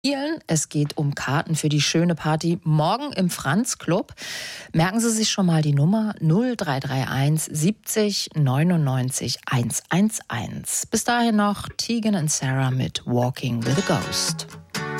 Es geht um Karten für die schöne Party morgen im Franz Club. Merken Sie sich schon mal die Nummer 0331 70 99 111. Bis dahin noch Tegan und Sarah mit Walking with a Ghost.